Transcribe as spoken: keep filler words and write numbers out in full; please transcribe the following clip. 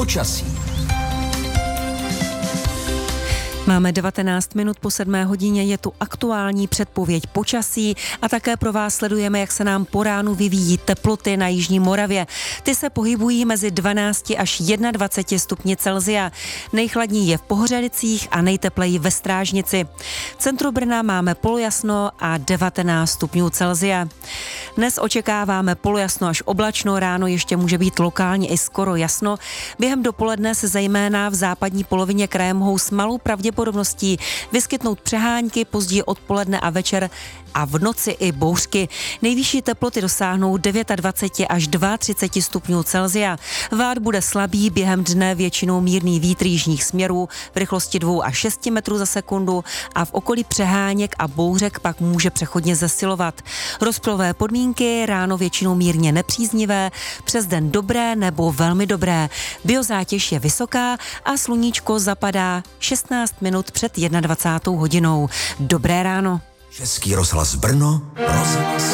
Počasí. Máme devatenáct minut po sedmé hodině, je tu aktuální předpověď počasí a také pro vás sledujeme, jak se nám po ránu vyvíjí teploty na jižní Moravě. Ty se pohybují mezi dvanácti až dvaceti jedním stupni Celsia. Nejchladněji je v Pohořelicích a nejtepleji ve Strážnici. V centru Brna máme polojasno a devatenáct stupňů Celsia. Dnes očekáváme polojasno až oblačno, ráno ještě může být lokálně i skoro jasno. Během dopoledne se zejména v západní polovině kraje mohou s malou pravděpodobností vyskytnout přehánky, později odpoledne a večer a v noci i bouřky. Nejvyšší teploty dosáhnou dvacet devět až třicet dva stupňů Celsia. Vád bude slabý, během dne většinou mírný vítr jižních směrů v rychlosti dvě až šest metrů za sekundu a v okolí přeháněk a bouřek pak může přechodně zesilovat. Rozptylové podmínky ráno většinou mírně nepříznivé, přes den dobré nebo velmi dobré. Biozátěž je vysoká a sluníčko zapadá šestnáct minut před dvacátou jednou hodinou. Dobré ráno. Český rozhlas Brno, rozhlas